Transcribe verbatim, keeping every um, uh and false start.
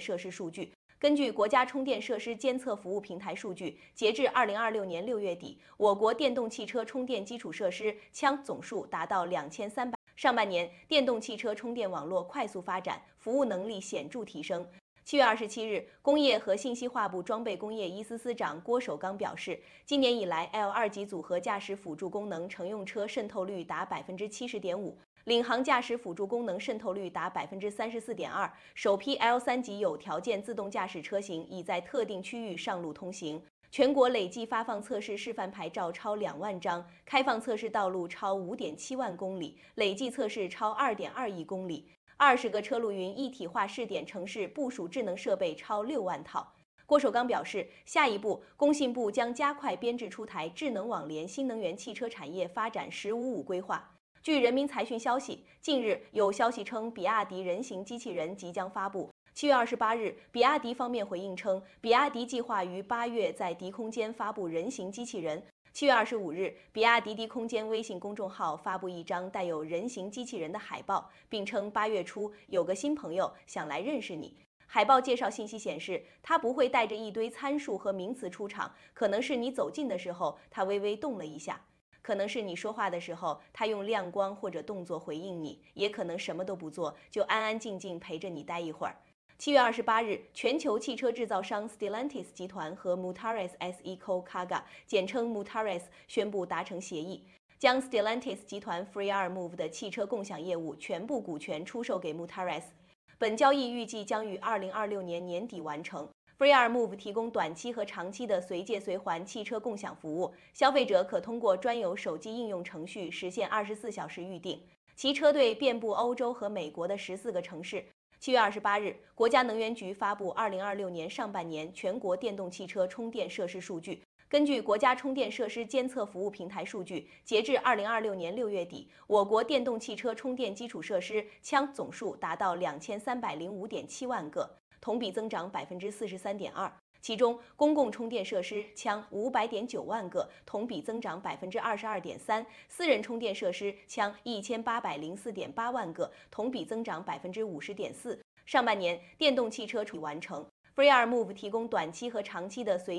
设施数据。根据国家充电设施监测服务平台数据，截至二零二六年六月底，我国电动汽车充电基础设施枪总数达到两千三百。上半年，电动汽车充电网络快速发展，服务能力显著提升。七月二十七日，工业和信息化部装备工业一司司长郭守刚表示，今年以来 L 二 级组合驾驶辅助功能乘用车渗透率达百分之七十点五。领航驾驶辅助功能渗透率达百分之三十四点二，首批 L 三 级有条件自动驾驶车型已在特定区域上路通行。全国累计发放测试示范牌照超两万张，开放测试道路超五点七万公里，累计测试超二点二亿公里。二十个车路云一体化试点城市部署智能设备超六万套。郭守刚表示，下一步，工信部将加快编制出台智能网联新能源汽车产业发展“十五五”规划。据人民财讯消息，近日有消息称，比亚迪人形机器人即将发布。七月二十八日，比亚迪方面回应称，比亚迪计划于八月在迪空间发布人形机器人。七月二十五日，比亚迪迪空间微信公众号发布一张带有人形机器人的海报，并称八月初有个新朋友想来认识你。海报介绍信息显示，他不会带着一堆参数和名词出场，可能是你走近的时候，他微微动了一下。可能是你说话的时候，他用亮光或者动作回应你，也可能什么都不做，就安安静静陪着你待一会儿。七月二十八日，全球汽车制造商 Stellantis 集团和 Mutares S E Co Kaga 简称 Mutares 宣布达成协议，将 Stellantis 集团 FreeRMove 的汽车共享业务全部股权出售给 Mutares。本交易预计将于二零二六年年底完成。FreeRMove 提供短期和长期的随借随还汽车共享服务，消费者可通过专有手机应用程序实现二十四小时预订。其车队遍布欧洲和美国的十四个城市。七月二十八日，国家能源局发布二零二六年上半年全国电动汽车充电设施数据。根据国家充电设施监测服务平台数据，截至二零二六年六月底，我国电动汽车充电基础设施枪总数达到两千三百零五点七万个。同比增长百分之四十三点二，其中公共充电设施枪五百点九万个，同比增长百分之二十二点三；私人充电设施枪一千八百零四点八万个，同比增长百分之五十点四。上半年，电动汽车处完成。FreeRMove 提供短期和长期的随